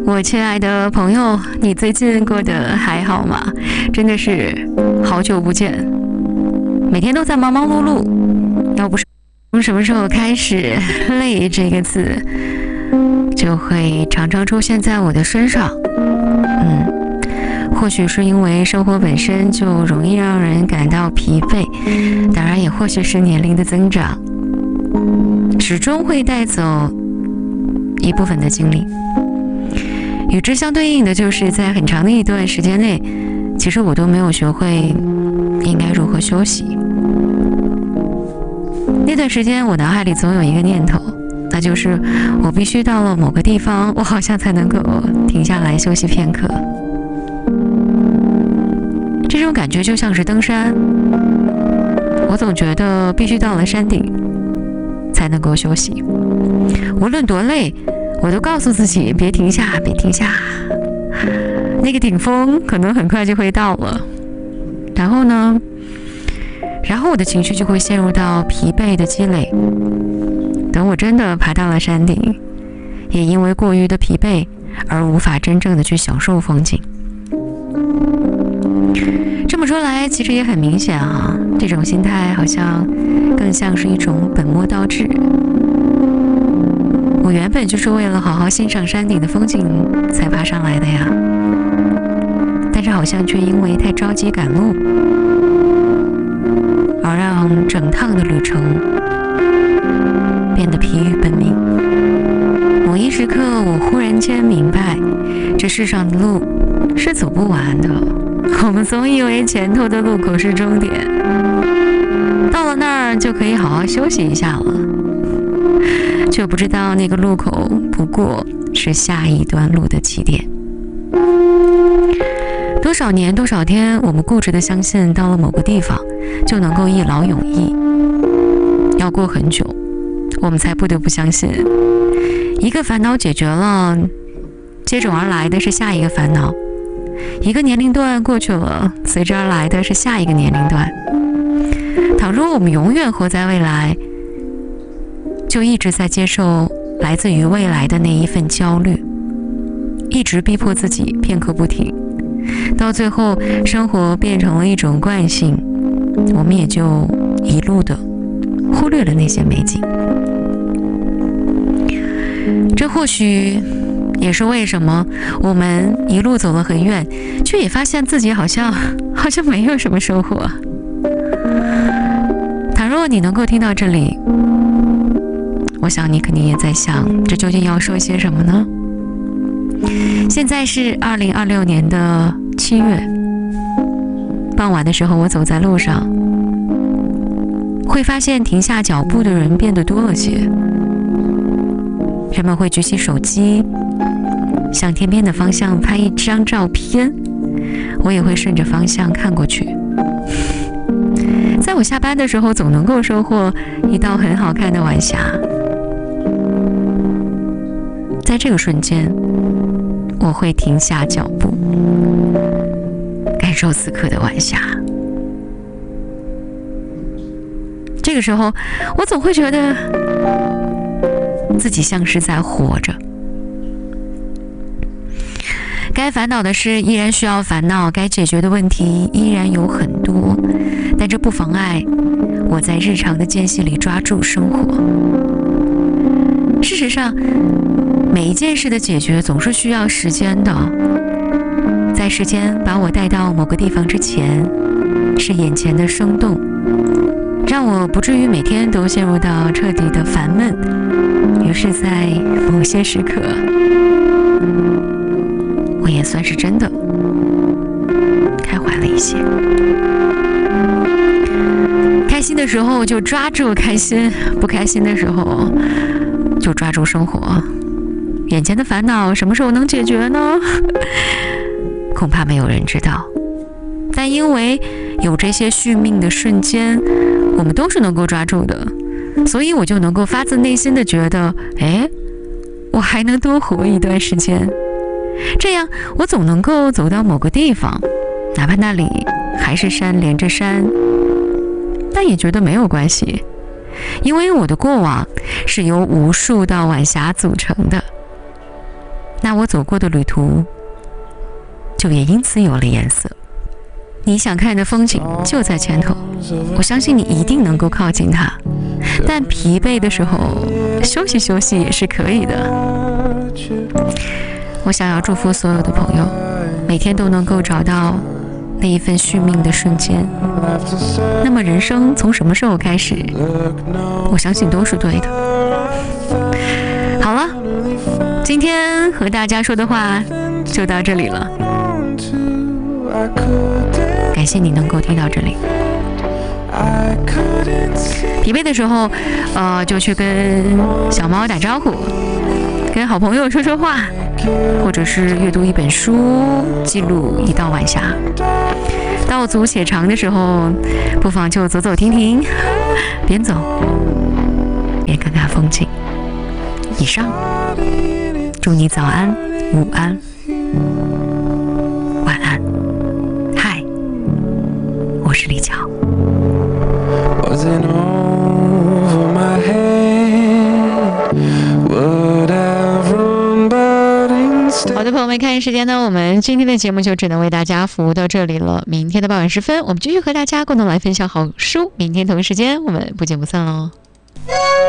我亲爱的朋友，你最近过得还好吗？真的是好久不见，每天都在忙忙碌碌，要不是从什么时候开始，累这个字就会常常出现在我的身上。或许是因为生活本身就容易让人感到疲惫，当然也或许是年龄的增长，始终会带走一部分的精力。与之相对应的就是在很长的一段时间内，其实我都没有学会应该如何休息。那段时间我脑海里总有一个念头，那就是我必须到了某个地方，我好像才能够停下来休息片刻。这种感觉就像是登山，我总觉得必须到了山顶才能够休息，无论多累我都告诉自己别停下，别停下。那个顶峰可能很快就会到了，然后呢？然后我的情绪就会陷入到疲惫的积累。等我真的爬到了山顶，也因为过于的疲惫而无法真正的去享受风景。这么说来，其实也很明显啊，这种心态好像更像是一种本末倒置。我原本就是为了好好欣赏山顶的风景才爬上来的呀，但是好像却因为太着急赶路，而让整趟的旅程变得疲于奔命。某一时刻，我忽然间明白，这世上的路是走不完的。我们总以为前头的路口是终点，到了那儿就可以好好休息一下了，却不知道那个路口不过是下一段路的起点。多少年多少天，我们固执地相信到了某个地方就能够一劳永逸，要过很久我们才不得不相信，一个烦恼解决了，接踵而来的是下一个烦恼，一个年龄段过去了，随之而来的是下一个年龄段。倘若我们永远活在未来，就一直在接受来自于未来的那一份焦虑，一直逼迫自己片刻不停，到最后生活变成了一种惯性，我们也就一路的忽略了那些美景。这或许也是为什么我们一路走了很远，却也发现自己好像没有什么收获。倘若你能够听到这里，我想你肯定也在想，这究竟要说些什么呢？现在是2026年的7月，傍晚的时候，我走在路上，会发现停下脚步的人变得多了些。人们会举起手机，向天边的方向拍一张照片，我也会顺着方向看过去。在我下班的时候，总能够收获一道很好看的晚霞。在这个瞬间，我会停下脚步，感受此刻的晚霞。这个时候，我总会觉得自己像是在活着。该烦恼的事依然需要烦恼，该解决的问题依然有很多，但这不妨碍我在日常的间隙里抓住生活。事实上，每一件事的解决总是需要时间的，在时间把我带到某个地方之前，是眼前的生动，让我不至于每天都陷入到彻底的烦闷。于是在某些时刻，我也算是真的开怀了一些。开心的时候就抓住开心，不开心的时候就抓住生活。眼前的烦恼什么时候能解决呢？恐怕没有人知道。但因为有这些续命的瞬间，我们都是能够抓住的，所以我就能够发自内心的觉得，我还能多活一段时间。这样我总能够走到某个地方，哪怕那里还是山连着山，但也觉得没有关系，因为我的过往是由无数道晚霞组成的。 那我走过的旅途就也因此有了颜色。你想看的风景就在前头，我相信你一定能够靠近它。但疲惫的时候，休息休息也是可以的。我想要祝福所有的朋友，每天都能够找到那一份续命的瞬间。那么人生从什么时候开始，我相信都是对的。好了，今天和大家说的话就到这里了，感谢你能够听到这里。疲惫的时候，就去跟小猫打招呼，跟好朋友说说话，或者是阅读一本书，记录一道晚霞。道阻且长的时候，不妨就走走停停，边走边看看风景。以上，祝你早安、午安、晚安。嗨，我是李巧。好的，朋友们，看时间呢，我们今天的节目就只能为大家服务到这里了。明天的傍晚时分，我们继续和大家共同来分享好书。明天同一时间，我们不见不散喽。